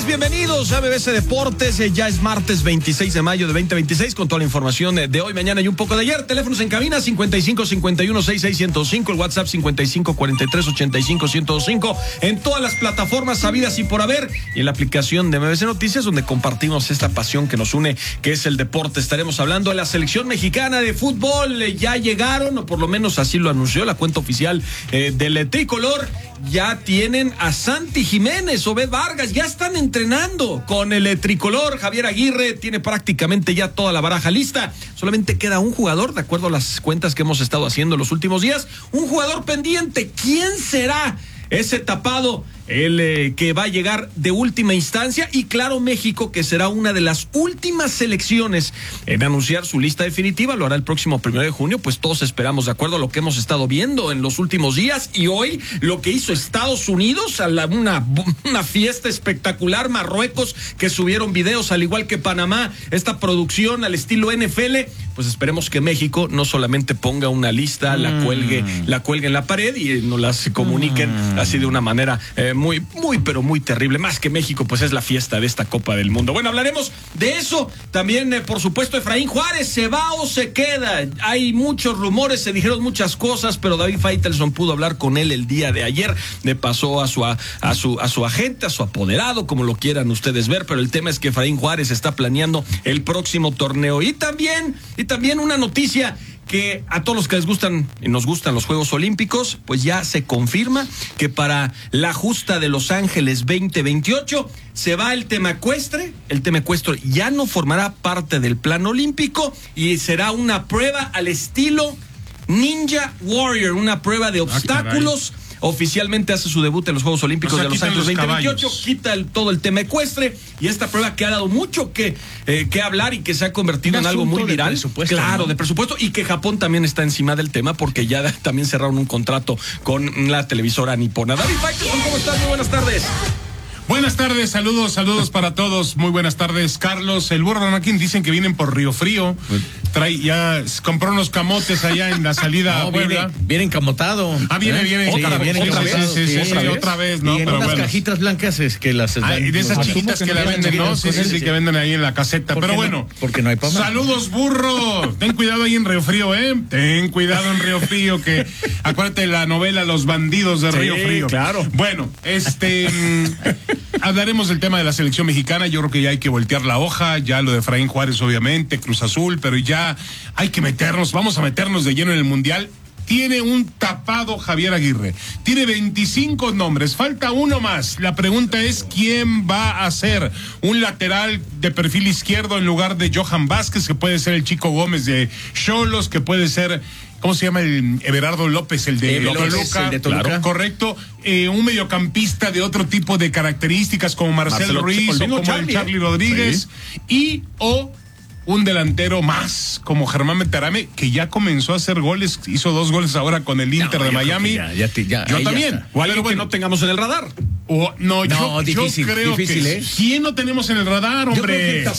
bienvenidos a BBC Deportes. Ya es martes 26 de mayo de 2026 con toda la información de hoy, mañana y un poco de ayer. Teléfonos en cabina 55 51 66 105, el WhatsApp 55 43 85 105, en todas las plataformas sabidas y por haber, y en la aplicación de BBC Noticias, donde compartimos esta pasión que nos une, que es el deporte. Estaremos hablando de la selección mexicana de fútbol. Ya llegaron, o por lo menos así lo anunció la cuenta oficial del tricolor. Ya tienen a Santi Jiménez, Obed Vargas, ya están entrenando con el tricolor. Javier Aguirre tiene prácticamente ya toda la baraja lista. Solamente queda un jugador, de acuerdo a las cuentas que hemos estado haciendo los últimos días. Un jugador pendiente. ¿Quién será ese tapado? El que va a llegar de última instancia, y claro, México, que será una de las últimas selecciones en anunciar su lista definitiva, lo hará el próximo 1 de junio, pues todos esperamos, de acuerdo a lo que hemos estado viendo en los últimos días, y hoy lo que hizo Estados Unidos, una fiesta espectacular, Marruecos, que subieron videos, al igual que Panamá, esta producción al estilo NFL, pues esperemos que México no solamente ponga una lista, la cuelgue en la pared y nos las comuniquen así de una manera pero muy terrible. Más que México, pues es la fiesta de esta Copa del Mundo. Bueno, hablaremos de eso. También, por supuesto, Efraín Juárez, ¿se va o se queda? Hay muchos rumores, se dijeron muchas cosas, pero David Faitelson pudo hablar con él el día de ayer. Le pasó a su agente, a su apoderado, como lo quieran ustedes ver, pero el tema es que Efraín Juárez está planeando el próximo torneo. Y también una noticia que a todos los que les gustan y nos gustan los Juegos Olímpicos, pues ya se confirma que para la justa de Los Ángeles 2028 se va el tema ecuestre. El tema ecuestre ya no formará parte del plan olímpico y será una prueba al estilo Ninja Warrior, una prueba de obstáculos. Oficialmente hace su debut en los Juegos Olímpicos de Los Ángeles 2028, quita todo el tema ecuestre, y esta prueba que ha dado mucho que hablar y que se ha convertido en algo muy viral. Claro, ¿no? De presupuesto, y que Japón también está encima del tema porque ya también cerraron un contrato con la televisora nipona. David Faitelson, ¿cómo estás? Muy buenas tardes. Buenas tardes, saludos para todos. Muy buenas tardes, Carlos. El burro Ranaquín dicen que vienen por Río Frío. Compró unos camotes allá en la salida. No, viene encamotado. Viene otra vez, ¿no? Y en pero unas cajitas blancas es que las y de esas chiquitas que la venden, ¿no? Sí, que venden ahí en la caseta. Pero bueno, porque no hay papá. Saludos, burro. Ten cuidado ahí en Río Frío, Ten cuidado en Río Frío, que acuérdate de la novela Los Bandidos de Río Frío. Claro. Bueno, hablaremos del tema de la selección mexicana. Yo creo que ya hay que voltear la hoja. Ya lo de Efraín Juárez, obviamente, Cruz Azul, pero ya hay que vamos a meternos de lleno en el Mundial. Tiene un tapado Javier Aguirre. Tiene 25 nombres. Falta uno más. La pregunta es, ¿quién va a ser un lateral de perfil izquierdo en lugar de Johan Vázquez, que puede ser el Chico Gómez de Xolos, que puede ser... ¿Cómo se llama el Everardo López, el de Toluca? Claro, correcto. Un mediocampista de otro tipo de características como Marcelo Ruiz o como Charlie Rodríguez. Sí. O un delantero más como Germán Betarame, que ya comenzó a hacer goles, hizo 2 goles ahora con el Inter de Miami. Yo también. O alguien que no tengamos en el radar. Yo creo que ¿quién no tenemos en el radar, hombre?